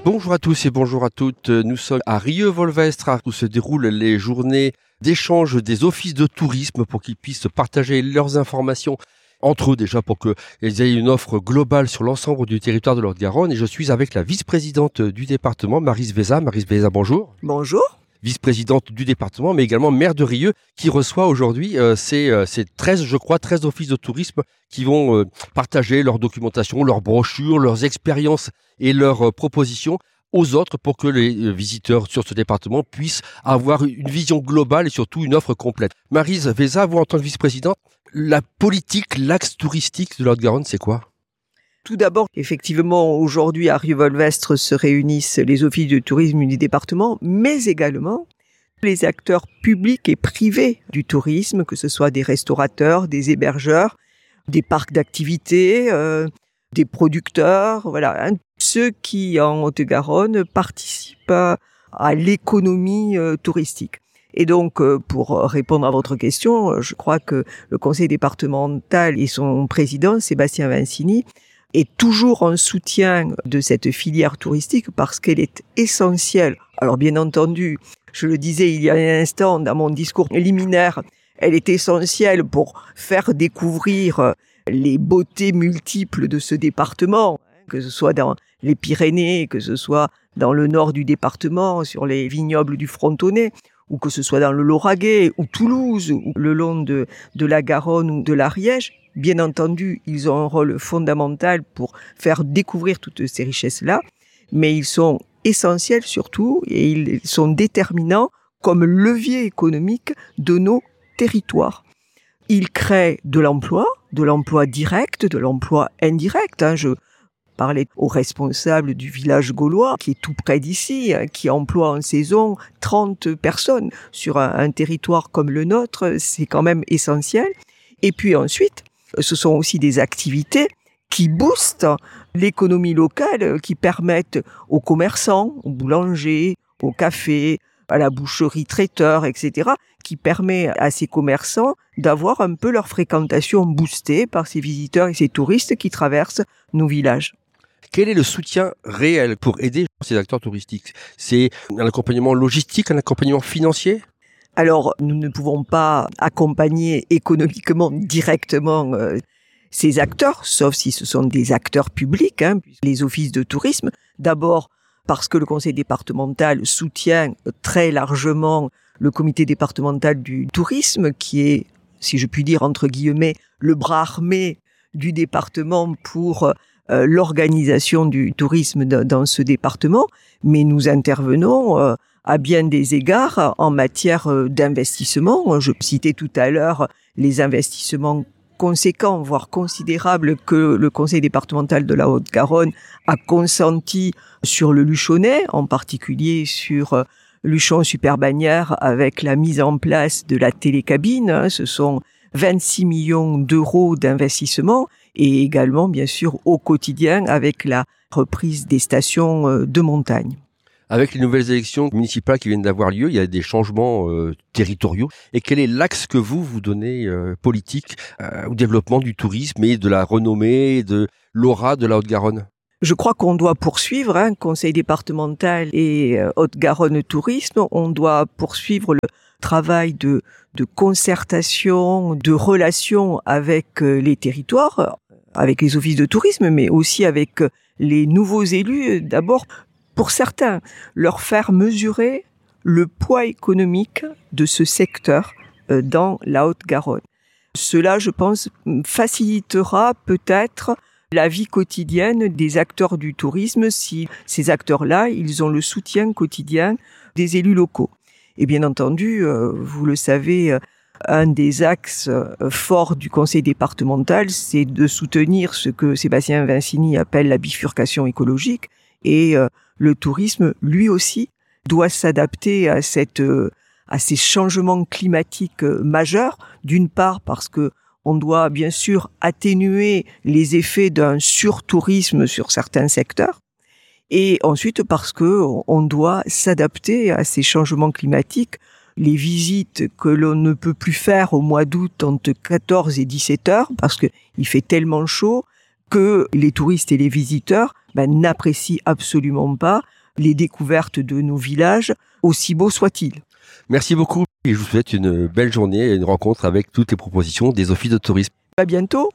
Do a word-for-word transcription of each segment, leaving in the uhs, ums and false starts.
Bonjour à tous et bonjour à toutes. Nous sommes à Rieux-Volvestre où se déroulent les journées d'échange des offices de tourisme pour qu'ils puissent partager leurs informations entre eux déjà pour qu'ils aient une offre globale sur l'ensemble du territoire de la Haute-Garonne. Et je suis avec la vice-présidente du département, Maryse Véza. Maryse Véza, bonjour. Bonjour. Vice-présidente du département, mais également maire de Rieux, qui reçoit aujourd'hui euh, ces, euh, ces treize, je crois, treize offices de tourisme qui vont euh, partager leur documentation, leurs brochures, leurs expériences et leurs euh, propositions aux autres pour que les euh, visiteurs sur ce département puissent avoir une vision globale et surtout une offre complète. Maryse Véza, vous en tant que vice-présidente, la politique, l'axe touristique de la Haute-Garonne, c'est quoi ? Tout d'abord, effectivement, aujourd'hui, à Rieux-Volvestre se réunissent les offices de tourisme du département, mais également les acteurs publics et privés du tourisme, que ce soit des restaurateurs, des hébergeurs, des parcs d'activités, euh, des producteurs, voilà, hein, ceux qui, en Haute-Garonne, participent à, à l'économie euh, touristique. Et donc, euh, pour répondre à votre question, je crois que le conseil départemental et son président, Sébastien Vincini, est toujours en soutien de cette filière touristique parce qu'elle est essentielle. Alors bien entendu, je le disais il y a un instant dans mon discours liminaire, elle est essentielle pour faire découvrir les beautés multiples de ce département, que ce soit dans les Pyrénées, que ce soit dans le nord du département, sur les vignobles du Frontonnet, ou que ce soit dans le Lauragais, ou Toulouse, ou le long de, de la Garonne ou de l'Ariège. Bien entendu, ils ont un rôle fondamental pour faire découvrir toutes ces richesses-là, mais ils sont essentiels surtout et ils sont déterminants comme levier économique de nos territoires. Ils créent de l'emploi, de l'emploi direct, de l'emploi indirect. Hein. Je parlais au responsable du village gaulois qui est tout près d'ici, hein, qui emploie en saison trente personnes sur un, un territoire comme le nôtre. C'est quand même essentiel. Et puis ensuite, ce sont aussi des activités qui boostent l'économie locale, qui permettent aux commerçants, aux boulangers, aux cafés, à la boucherie traiteur, et cetera, qui permet à ces commerçants d'avoir un peu leur fréquentation boostée par ces visiteurs et ces touristes qui traversent nos villages. Quel est le soutien réel pour aider ces acteurs touristiques ? C'est un accompagnement logistique, un accompagnement financier ? Alors, nous ne pouvons pas accompagner économiquement directement euh, ces acteurs, sauf si ce sont des acteurs publics, hein, les offices de tourisme. D'abord, parce que le conseil départemental soutient très largement le comité départemental du tourisme, qui est, si je puis dire, entre guillemets, le bras armé du département pour euh, l'organisation du tourisme de, dans ce département. Mais nous intervenons euh, à bien des égards en matière d'investissement. Je citais tout à l'heure les investissements conséquents, voire considérables, que le conseil départemental de la Haute-Garonne a consenti sur le Luchonnais, en particulier sur Luchon-Super-Bagnères avec la mise en place de la télécabine. Ce sont vingt-six millions d'euros d'investissement et également, bien sûr, au quotidien avec la reprise des stations de montagne. Avec les nouvelles élections municipales qui viennent d'avoir lieu, il y a des changements euh, territoriaux. Et quel est l'axe que vous, vous donnez euh, politique euh, au développement du tourisme et de la renommée, de l'aura de la Haute-Garonne ? Je crois qu'on doit poursuivre, hein, conseil départemental et euh, Haute-Garonne Tourisme, on doit poursuivre le travail de, de concertation, de relation avec euh, les territoires, avec les offices de tourisme, mais aussi avec euh, les nouveaux élus. D'abord, pour certains, leur faire mesurer le poids économique de ce secteur dans la Haute-Garonne. Cela, je pense, facilitera peut-être la vie quotidienne des acteurs du tourisme si ces acteurs-là, ils ont le soutien quotidien des élus locaux. Et bien entendu, vous le savez, un des axes forts du conseil départemental, c'est de soutenir ce que Sébastien Vincini appelle la bifurcation écologique. Et euh, le tourisme, lui aussi, doit s'adapter à cette, euh, à ces changements climatiques euh, majeurs. D'une part, parce que on doit bien sûr atténuer les effets d'un surtourisme sur certains secteurs. Et ensuite, parce que on doit s'adapter à ces changements climatiques. Les visites que l'on ne peut plus faire au mois d'août entre quatorze et dix-sept heures, parce que il fait tellement chaud que les touristes et les visiteurs ben, n'apprécient absolument pas les découvertes de nos villages, aussi beaux soient-ils. Merci beaucoup et je vous souhaite une belle journée et une rencontre avec toutes les propositions des offices de tourisme. À bientôt.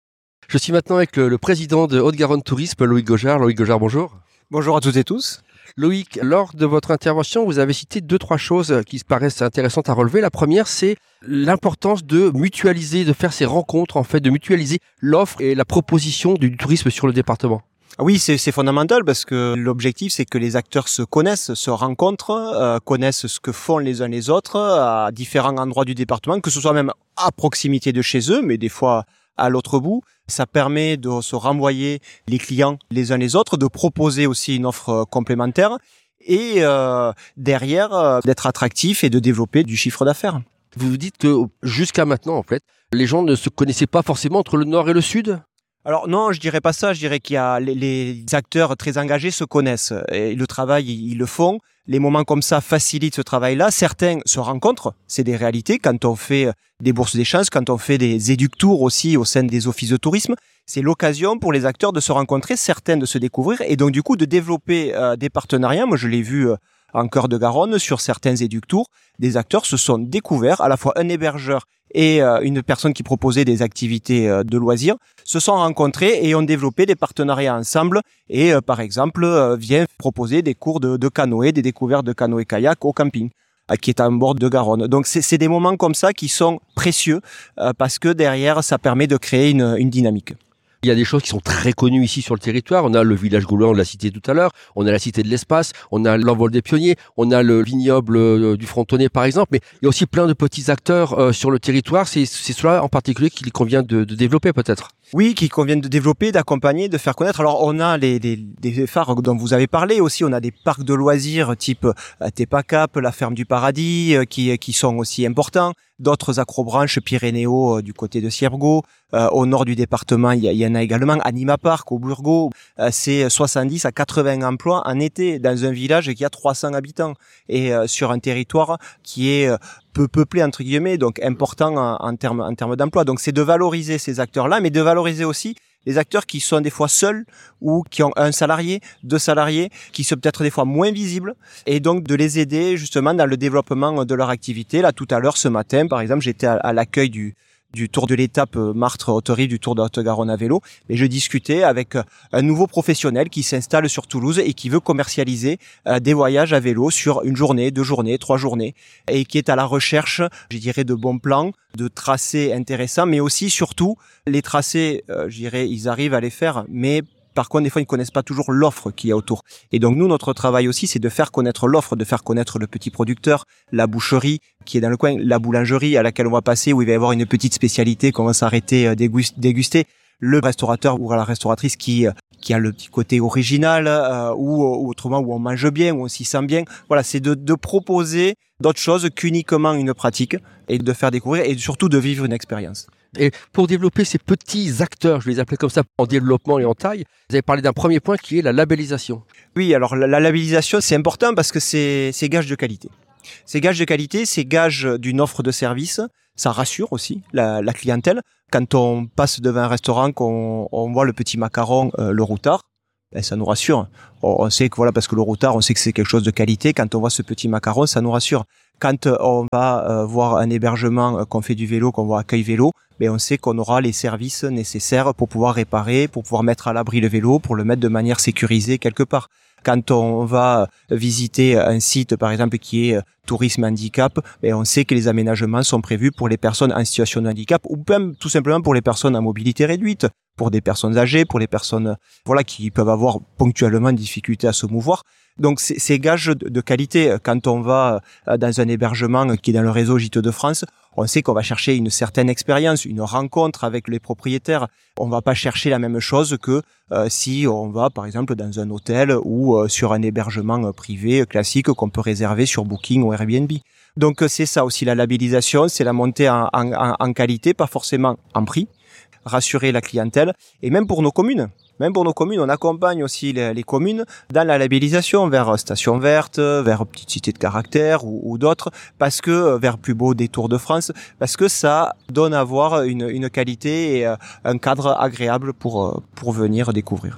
Je suis maintenant avec le, le président de Haute-Garonne Tourisme, Loïc Gojard. Loïc Gojard, bonjour. Bonjour à toutes et tous. Loïc, lors de votre intervention, vous avez cité deux, trois choses qui se paraissent intéressantes à relever. La première, c'est l'importance de mutualiser, de faire ces rencontres, en fait, de mutualiser l'offre et la proposition du tourisme sur le département. Oui, c'est, c'est fondamental parce que l'objectif, c'est que les acteurs se connaissent, se rencontrent, euh, connaissent ce que font les uns les autres à différents endroits du département, que ce soit même à proximité de chez eux, mais des fois à l'autre bout. Ça permet de se renvoyer les clients les uns les autres, de proposer aussi une offre complémentaire et euh, derrière euh, d'être attractif et de développer du chiffre d'affaires. Vous vous dites que jusqu'à maintenant, en fait, les gens ne se connaissaient pas forcément entre le nord et le sud ? Alors non, je dirais pas ça. Je dirais qu'il y a les, les acteurs très engagés se connaissent et le travail ils, ils le font. Les moments comme ça facilitent ce travail-là. Certains se rencontrent, c'est des réalités. Quand on fait des bourses d'échange, quand on fait des éductours aussi au sein des offices de tourisme, c'est l'occasion pour les acteurs de se rencontrer, certains de se découvrir et donc du coup de développer euh, des partenariats. Moi, je l'ai vu euh, en Cœur de Garonne sur certains éductours. Des acteurs se sont découverts, à la fois un hébergeur et euh, une personne qui proposait des activités euh, de loisirs, se sont rencontrés et ont développé des partenariats ensemble et euh, par exemple euh, vient proposer des cours de, de canoë, des découvertes de canoë-kayak au camping euh, qui est à bord de Garonne. Donc c'est, c'est des moments comme ça qui sont précieux euh, parce que derrière ça permet de créer une, une dynamique. Il y a des choses qui sont très connues ici sur le territoire. On a le village gaulois, on l'a cité tout à l'heure. On a la cité de l'espace. On a l'envol des pionniers. On a le vignoble euh, du Frontonnet, par exemple. Mais il y a aussi plein de petits acteurs euh, sur le territoire. C'est, c'est cela en particulier qu'il convient de, de développer, peut-être. Oui, qui conviennent de développer, d'accompagner, de faire connaître. Alors, on a les, les, les phares dont vous avez parlé aussi. On a des parcs de loisirs type euh, Tepacap, la Ferme du Paradis, euh, qui, qui sont aussi importants. D'autres acrobranches pyrénéaux euh, du côté de Ciergo. Euh, au nord du département, il y, il y en a également. Anima Park au Burgo. Euh, c'est soixante-dix à quatre-vingts emplois en été dans un village qui a trois cents habitants et euh, sur un territoire qui est euh, peu peuplé entre guillemets, donc important en, en termes en termes d'emploi. Donc c'est de valoriser ces acteurs-là, mais de valoriser aussi les acteurs qui sont des fois seuls ou qui ont un salarié, deux salariés, qui sont peut-être des fois moins visibles, et donc de les aider justement dans le développement de leur activité. Là, tout à l'heure, ce matin, par exemple, j'étais à, à l'accueil du du Tour de l'étape Martres-Haute-Rive, du Tour de Haute-Garonne à vélo, mais je discutais avec un nouveau professionnel qui s'installe sur Toulouse et qui veut commercialiser euh, des voyages à vélo sur une journée, deux journées, trois journées, et qui est à la recherche, je dirais, de bons plans, de tracés intéressants, mais aussi, surtout, les tracés, euh, je dirais, ils arrivent à les faire, mais par contre, des fois, ils ne connaissent pas toujours l'offre qu'il y a autour. Et donc, nous, notre travail aussi, c'est de faire connaître l'offre, de faire connaître le petit producteur, la boucherie qui est dans le coin, la boulangerie à laquelle on va passer, où il va y avoir une petite spécialité qu'on va s'arrêter à déguster, le restaurateur ou la restauratrice qui qui a le petit côté original, euh, ou, ou autrement où on mange bien, où on s'y sent bien. Voilà, c'est de, de proposer d'autres choses qu'uniquement une pratique et de faire découvrir et surtout de vivre une expérience. Et pour développer ces petits acteurs, je vais les appeler comme ça, en développement et en taille, vous avez parlé d'un premier point qui est la labellisation. Oui, alors la, la labellisation, c'est important parce que c'est, c'est gage de qualité. C'est gage de qualité, c'est gage d'une offre de service. Ça rassure aussi la, la clientèle. Quand on passe devant un restaurant, qu'on on voit le petit macaron, euh, le routard, ben ça nous rassure. On, on sait que voilà, parce que le routard, on sait que c'est quelque chose de qualité. Quand on voit ce petit macaron, ça nous rassure. Quand on va euh, voir un hébergement, euh, qu'on fait du vélo, qu'on voit accueil vélo, ben on sait qu'on aura les services nécessaires pour pouvoir réparer, pour pouvoir mettre à l'abri le vélo, pour le mettre de manière sécurisée quelque part. Quand on va visiter un site, par exemple, qui est tourisme handicap, ben on sait que les aménagements sont prévus pour les personnes en situation de handicap ou même tout simplement pour les personnes à mobilité réduite, pour des personnes âgées, pour les personnes voilà qui peuvent avoir ponctuellement une difficulté à se mouvoir. Donc c'est, c'est gage de qualité. Quand on va dans un hébergement qui est dans le réseau Gîtes de France, on sait qu'on va chercher une certaine expérience, une rencontre avec les propriétaires. On va pas chercher la même chose que euh, si on va par exemple dans un hôtel ou euh, sur un hébergement privé classique qu'on peut réserver sur Booking ou Airbnb. Donc c'est ça aussi la labellisation, c'est la montée en, en, en qualité, pas forcément en prix. Rassurer la clientèle et même pour nos communes. Même pour nos communes, on accompagne aussi les, les communes dans la labellisation vers Station Verte, vers Petite Cité de Caractère ou, ou d'autres, parce que vers Plus Beau des Tours de France, parce que ça donne à voir une, une qualité et un cadre agréable pour, pour venir découvrir.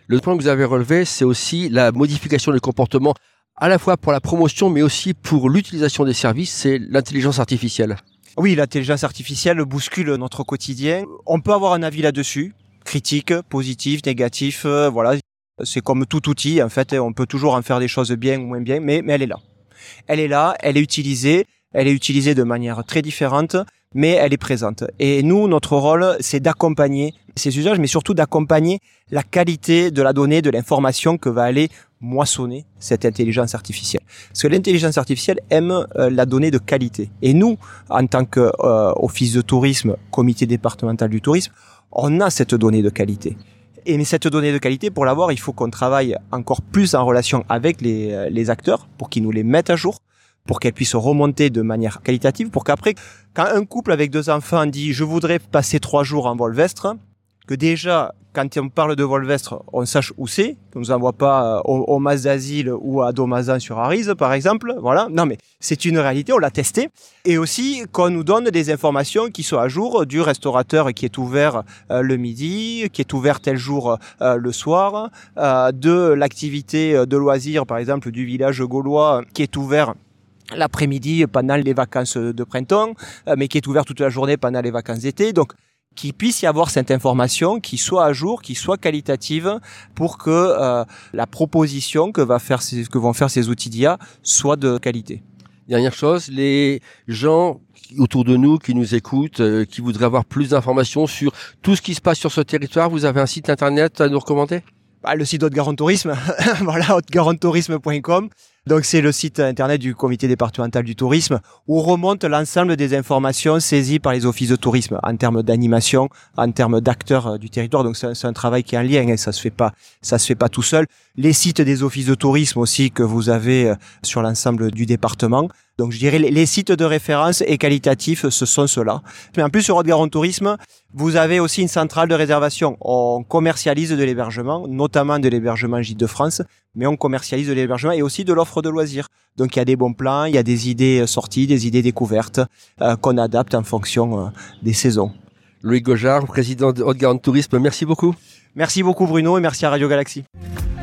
Le point que vous avez relevé, c'est aussi la modification des comportements, à la fois pour la promotion, mais aussi pour l'utilisation des services, c'est l'intelligence artificielle. Oui, l'intelligence artificielle bouscule notre quotidien. On peut avoir un avis là-dessus, critique, positif, négatif, euh, voilà. C'est comme tout outil, en fait, on peut toujours en faire des choses bien ou moins bien, mais, mais elle est là. Elle est là, elle est utilisée, elle est utilisée de manière très différente, mais elle est présente. Et nous, notre rôle, c'est d'accompagner ces usages, mais surtout d'accompagner la qualité de la donnée, de l'information que va aller moissonner cette intelligence artificielle. Parce que l'intelligence artificielle aime euh, la donnée de qualité. Et nous, en tant que euh, office de tourisme, comité départemental du tourisme, on a cette donnée de qualité. Et mais cette donnée de qualité, pour l'avoir, il faut qu'on travaille encore plus en relation avec les, les acteurs pour qu'ils nous les mettent à jour, pour qu'elles puissent remonter de manière qualitative, pour qu'après, quand un couple avec deux enfants dit « je voudrais passer trois jours en Volvestre », que déjà, quand on parle de Volvestre, on sache où c'est, qu'on nous envoie pas au, au Mas d'Asile ou à Domazan sur Arize, par exemple. Voilà. Non, mais c'est une réalité, on l'a testé. Et aussi, qu'on nous donne des informations qui sont à jour du restaurateur qui est ouvert euh, le midi, qui est ouvert tel jour euh, le soir, euh, de l'activité de loisirs, par exemple, du village gaulois qui est ouvert l'après-midi pendant les vacances de printemps, euh, mais qui est ouvert toute la journée pendant les vacances d'été. Donc, qu'il puisse y avoir cette information qui soit à jour, qui soit qualitative pour que euh, la proposition que, va faire ces, que vont faire ces outils d'I A soit de qualité. Dernière chose, les gens autour de nous qui nous écoutent, euh, qui voudraient avoir plus d'informations sur tout ce qui se passe sur ce territoire, vous avez un site internet à nous recommander ? Bah, le site Haute-Garonne Tourisme, voilà, haute garonne tourisme point com. Donc c'est le site internet du comité départemental du tourisme où remonte l'ensemble des informations saisies par les offices de tourisme en termes d'animation, en termes d'acteurs du territoire. Donc c'est un, c'est un travail qui est en lien et ça se fait pas, ça se fait pas tout seul. Les sites des offices de tourisme aussi que vous avez sur l'ensemble du département. Donc je dirais les sites de référence et qualitatifs, ce sont ceux-là. Mais en plus sur Haute-Garonne Tourisme, vous avez aussi une centrale de réservation. On commercialise de l'hébergement, notamment de l'hébergement Gîtes de France, mais on commercialise de l'hébergement et aussi de l'offre de loisirs. Donc il y a des bons plans, il y a des idées sorties, des idées découvertes euh, qu'on adapte en fonction euh, des saisons. Loïc Gojard, président de Haute-Garonne Tourisme, merci beaucoup. Merci beaucoup Bruno et merci à Radio Galaxy.